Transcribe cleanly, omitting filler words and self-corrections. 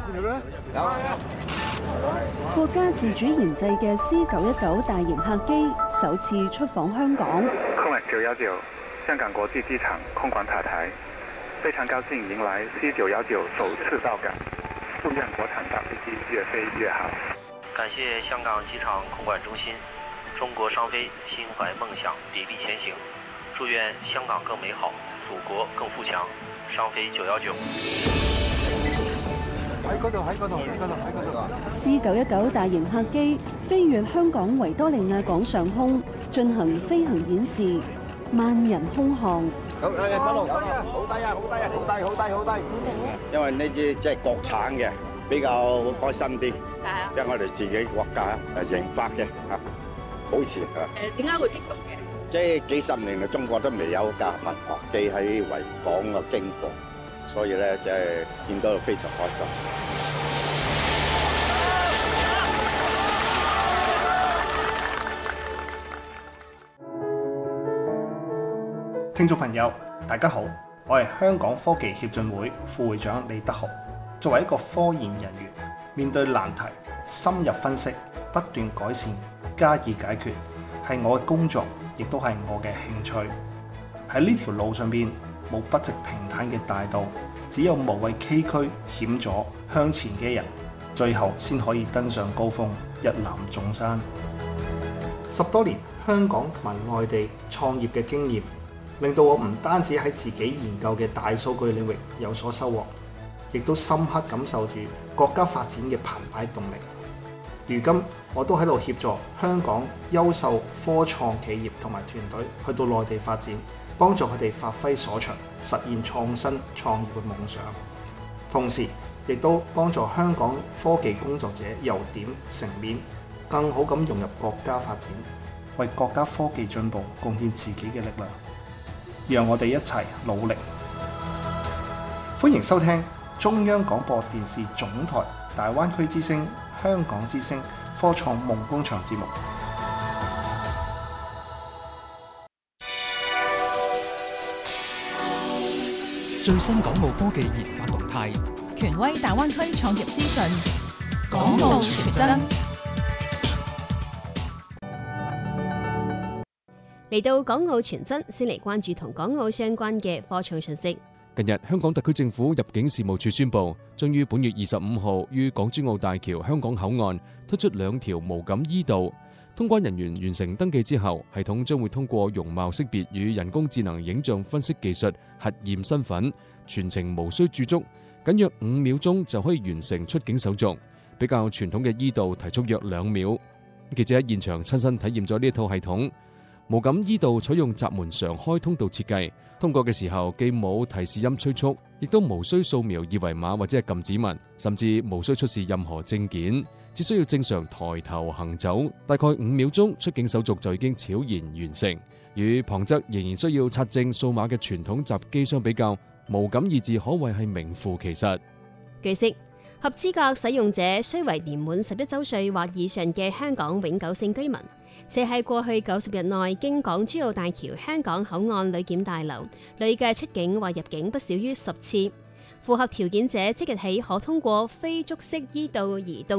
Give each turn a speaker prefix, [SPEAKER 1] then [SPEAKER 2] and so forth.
[SPEAKER 1] 國家自主研製嘅 C919大型客機首次出訪香港。
[SPEAKER 2] 空管919香港國際機場空管塔台，非常高興迎來 C919首次到港，祝願國產大飛機越飛越好。
[SPEAKER 3] 感謝香港機場空管中心，中國商飛心懷夢想，砥礪前行。祝願香港更美好，祖國更富強。商飛919。
[SPEAKER 4] 喺嗰度。
[SPEAKER 1] C919大型客機飛越香港維多利亞港上空，進行飛行演示，萬人空巷。
[SPEAKER 4] 好低啊！
[SPEAKER 5] 因為呢支即係國產嘅，比較開心啲。因為我哋自己國家研發嘅嚇，好似嚇。
[SPEAKER 6] 點解會激動嘅？
[SPEAKER 5] 即係幾十年嚟，中國都未有架民航機喺維港嘅經過，所以咧即係見到非常開心。
[SPEAKER 7] 聽眾朋友，大家好，我係香港科技協進會副會長李德豪。作為一個科研人員，面對難題，深入分析，不斷改善，加以解決，係我嘅工作，亦都係我嘅興趣。喺呢條路上邊，冇筆直平坦嘅大道，只有無畏崎嶇險阻向前嘅人，最後先可以登上高峰，一覽眾山。10多年香港同埋內地創業嘅經驗，令到我唔單止喺自己研究嘅大數據領域有所收穫，亦都深刻感受住國家發展嘅澎湃動力。如今我都喺度協助香港優秀科創企業同埋團隊去到內地發展，幫助佢哋發揮所長，實現創新創業嘅夢想。同時亦都幫助香港科技工作者由點成面，更好咁融入國家發展，為國家科技進步貢獻自己嘅力量。讓我哋一齊努力。歡迎收聽中央廣播電視總台大灣區之聲、香港之聲科創夢工場節目。
[SPEAKER 8] 最新港澳科技研發動態，
[SPEAKER 9] 權威大灣區創業資訊，
[SPEAKER 8] 港澳全真。
[SPEAKER 10] 嚟到港澳全真，先嚟關注同港澳相關嘅科創信息。
[SPEAKER 11] 近日，香港特區政府入境事務處宣布，將於本月25號於港珠澳大橋香港口岸推出2條無感 E 道。通關人員完成登記之後，系統將會通過容貌識別與人工智能影像分析技術核驗身份，全程無需駐足，僅約5秒鐘就可以完成出境手續，比較傳統嘅 E 道提速約2秒。記者喺現場親身體驗咗呢一套系統。無感 E 道採用閘門常開通道設計，通過嘅時候既冇提示音催促，亦都無需掃描二維碼或者係撳指紋，甚至無需出示任何證件，只需要正常抬頭行走，大概5秒鐘出境手續就已經悄然完成。與旁側仍然需要刷證掃碼嘅傳統閘機相比較，無感二字可謂係名副其實。
[SPEAKER 10] 據悉，合資格使用者須為年滿11週歲或以上嘅香港永久性居民，且喺過去90日內經港珠澳大橋香港口岸旅檢大樓累計出境或入境不少於10次。符合條件者即日起可通過非觸式 E 道移動